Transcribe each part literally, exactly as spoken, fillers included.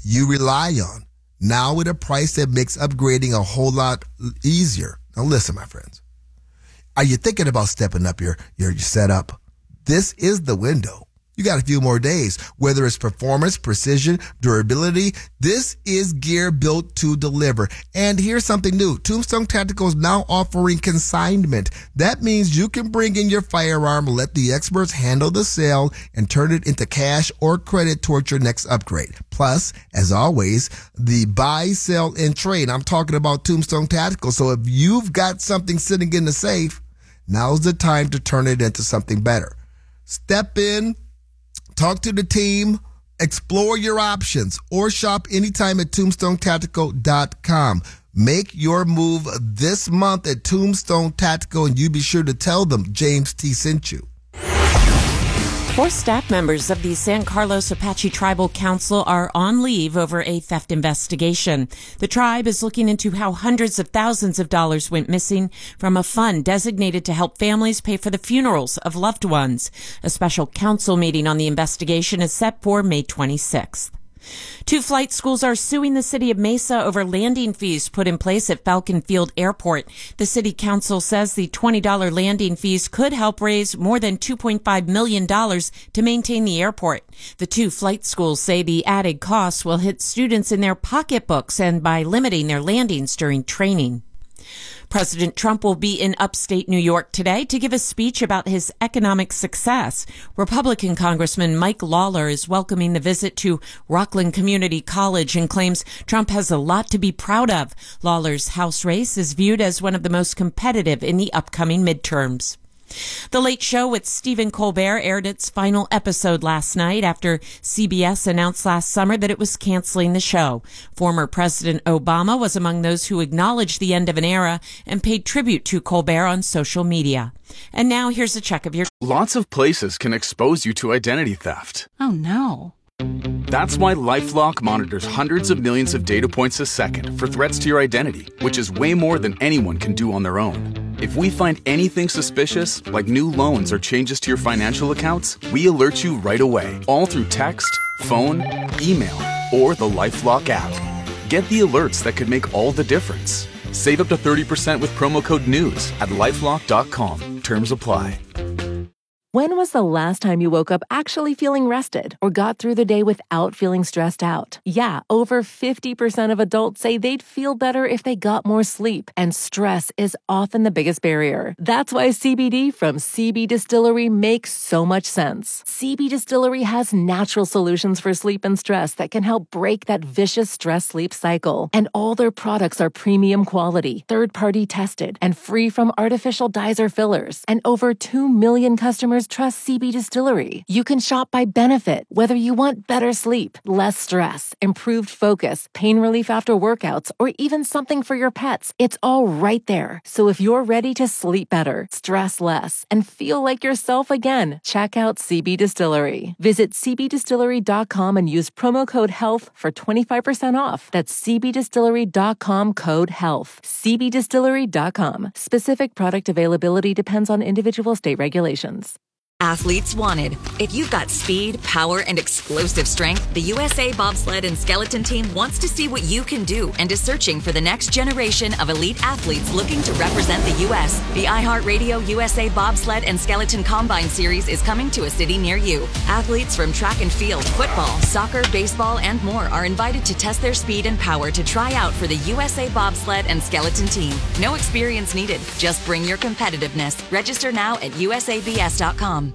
you rely on, now with a price that makes upgrading a whole lot easier. Now listen, my friends. Are you thinking about stepping up your, your, your setup? This is the window. You got a few more days. Whether it's performance, precision, durability, this is gear built to deliver. And here's something new. Tombstone Tactical is now offering consignment. That means you can bring in your firearm, let the experts handle the sale, and turn it into cash or credit towards your next upgrade. Plus, as always, the buy, sell, and trade. I'm talking about Tombstone Tactical. So if you've got something sitting in the safe, now's the time to turn it into something better. Step in. Talk to the team, explore your options, or shop anytime at tombstone tactical dot com. Make your move this month at Tombstone Tactical, and you be sure to tell them James T. sent you. Four staff members of the San Carlos Apache Tribal Council are on leave over a theft investigation. The tribe is looking into how hundreds of thousands of dollars went missing from a fund designated to help families pay for the funerals of loved ones. A special council meeting on the investigation is set for May twenty-sixth. Two flight schools are suing the city of Mesa over landing fees put in place at Falcon Field Airport. The city council says the twenty dollars landing fees could help raise more than two point five million dollars to maintain the airport. The two flight schools say the added costs will hit students in their pocketbooks and by limiting their landings during training. President Trump will be in upstate New York today to give a speech about his economic success. Republican Congressman Mike Lawler is welcoming the visit to Rockland Community College and claims Trump has a lot to be proud of. Lawler's House race is viewed as one of the most competitive in the upcoming midterms. The Late Show with Stephen Colbert aired its final episode last night after C B S announced last summer that it was canceling the show. Former President Obama was among those who acknowledged the end of an era and paid tribute to Colbert on social media. And now here's a check of your... Lots of places can expose you to identity theft. Oh, no. That's why LifeLock monitors hundreds of millions of data points a second for threats to your identity, which is way more than anyone can do on their own. If we find anything suspicious, like new loans or changes to your financial accounts, we alert you right away, all through text, phone, email, or the LifeLock app. Get the alerts that could make all the difference. Save up to thirty percent with promo code NEWS at lifelock dot com. Terms apply. When was the last time you woke up actually feeling rested or got through the day without feeling stressed out? Yeah, over fifty percent of adults say they'd feel better if they got more sleep, and stress is often the biggest barrier. That's why C B D from C B Distillery makes so much sense. C B Distillery has natural solutions for sleep and stress that can help break that vicious stress-sleep cycle. And all their products are premium quality, third-party tested, and free from artificial dyes or fillers. And over two million customers trust C B Distillery. You can shop by benefit, whether you want better sleep, less stress, improved focus, pain relief after workouts, or even something for your pets. It's all right there. So if you're ready to sleep better, stress less, and feel like yourself again, check out C B Distillery. Visit c b distillery dot com and use promo code HEALTH for twenty-five percent off. That's c b distillery dot com code HEALTH. c b distillery dot com. Specific product availability depends on individual state regulations. Athletes wanted. If you've got speed, power, and explosive strength, the U S A Bobsled and Skeleton Team wants to see what you can do and is searching for the next generation of elite athletes looking to represent the U S The iHeartRadio U S A Bobsled and Skeleton Combine Series is coming to a city near you. Athletes from track and field, football, soccer, baseball, and more are invited to test their speed and power to try out for the U S A Bobsled and Skeleton Team. No experience needed. Just bring your competitiveness. Register now at u s a b s dot com.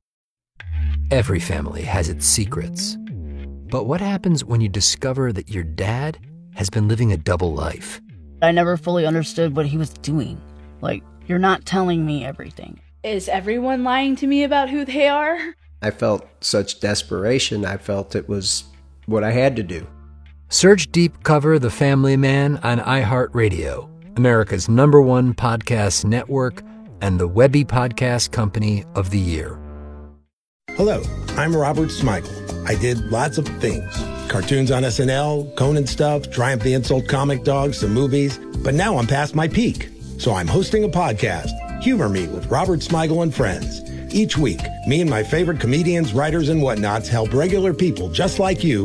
Every family has its secrets. But what happens when you discover that your dad has been living a double life? I never fully understood what he was doing. Like, you're not telling me everything. Is everyone lying to me about who they are? I felt such desperation. I felt it was what I had to do. Search Deep Cover The Family Man on iHeartRadio, America's number one podcast network and the Webby Podcast Company of the Year. Hello, I'm Robert Smigel. I did lots of things. Cartoons on S N L, Conan stuff, Triumph the Insult comic dogs, some movies. But now I'm past my peak. So I'm hosting a podcast, Humor Me with Robert Smigel and Friends. Each week, me and my favorite comedians, writers, and whatnots help regular people just like you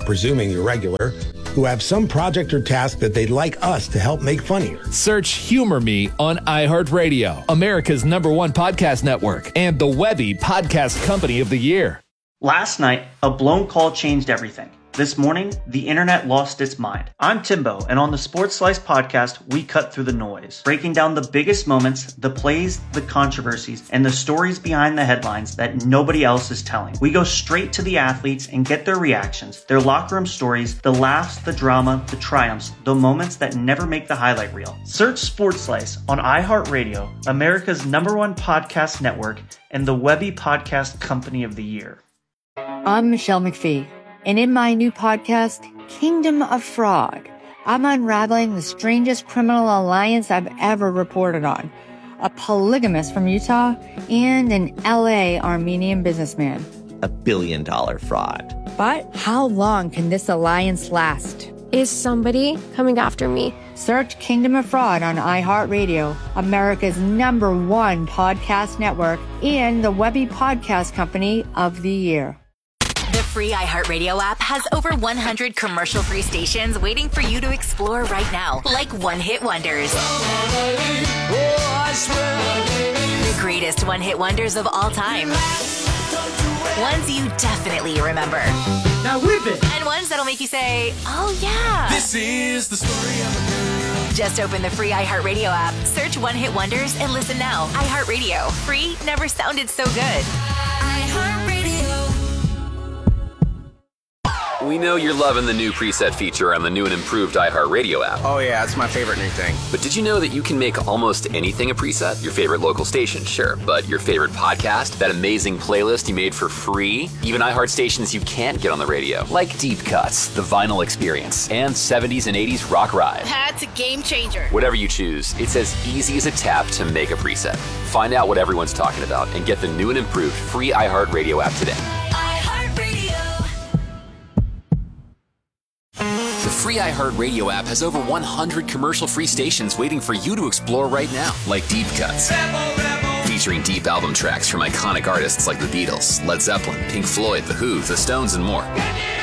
presuming you're regular, who have some project or task that they'd like us to help make funnier. Search Humor Me on iHeartRadio, America's number one podcast network, and the Webby Podcast Company of the Year. Last night, a blown call changed everything. This morning, the internet lost its mind. I'm Timbo, and on the Sports Slice podcast, we cut through the noise, breaking down the biggest moments, the plays, the controversies, and the stories behind the headlines that nobody else is telling. We go straight to the athletes and get their reactions, their locker room stories, the laughs, the drama, the triumphs, the moments that never make the highlight reel. Search Sports Slice on iHeartRadio, America's number one podcast network, and the Webby Podcast Company of the Year. I'm Michelle McPhee. And in my new podcast, Kingdom of Fraud, I'm unraveling the strangest criminal alliance I've ever reported on. A polygamist from Utah and an L A Armenian businessman. A billion dollar fraud. But how long can this alliance last? Is somebody coming after me? Search Kingdom of Fraud on iHeartRadio, America's number one podcast network, and the Webby Podcast Company of the Year. The free iHeartRadio app has over one hundred commercial-free stations waiting for you to explore right now, like one-hit wonders. The greatest one-hit wonders of all time. Ones you definitely remember. Now whip it! And ones that'll make you say, oh yeah. This is the story of a girl. Just open the free iHeartRadio app, search one-hit wonders, and listen now. iHeartRadio. Free never sounded so good. iHeartRadio. We know you're loving the new preset feature on the new and improved iHeartRadio app. Oh yeah, it's my favorite new thing. But did you know that you can make almost anything a preset? Your favorite local station, sure, but your favorite podcast, that amazing playlist you made for free, even iHeart stations you can't get on the radio, like Deep Cuts, The Vinyl Experience, and seventies and eighties Rock Ride. That's a game changer. Whatever you choose, it's as easy as a tap to make a preset. Find out what everyone's talking about and get the new and improved free iHeartRadio app today. The free iHeartRadio app has over one hundred commercial-free stations waiting for you to explore right now, like Deep Cuts, featuring deep album tracks from iconic artists like the Beatles, Led Zeppelin, Pink Floyd, The Who, The Stones, and more.